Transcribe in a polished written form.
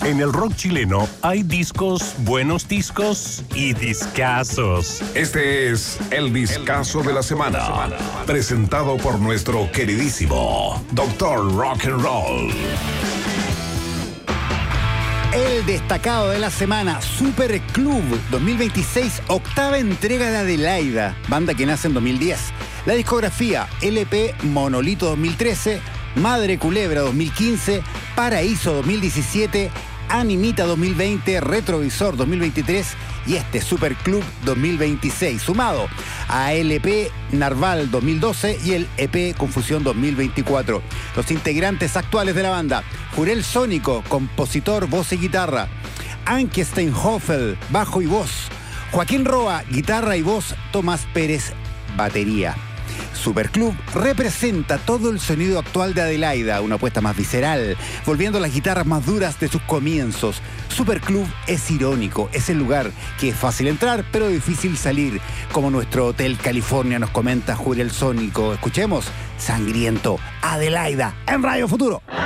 En el rock chileno hay discos, buenos discos y discazos. Este es el discazo de la semana, presentado por nuestro queridísimo Dr. Rock and Roll. El destacado de la semana, Super Club 2026, octava entrega de Adelaida, banda que nace en 2010. La discografía LP Monolito 2013, Madre Culebra 2015, Paraíso 2017, Animita 2020, Retrovisor 2023 y este Super Club 2026, sumado a LP Narval 2012 y el EP Confusión 2024. Los integrantes actuales de la banda: Jurel Sónico, compositor, voz y guitarra; Anke Steinhoffel, bajo y voz; Joaquín Roa, guitarra y voz; Tomás Pérez, batería. Superclub representa todo el sonido actual de Adelaida, una apuesta más visceral, volviendo a las guitarras más duras de sus comienzos. Superclub es irónico, es el lugar que es fácil entrar, pero difícil salir, como nuestro Hotel California, nos comenta Jurel Sónico. Escuchemos Sangriento, Adelaida, en Radio Futuro.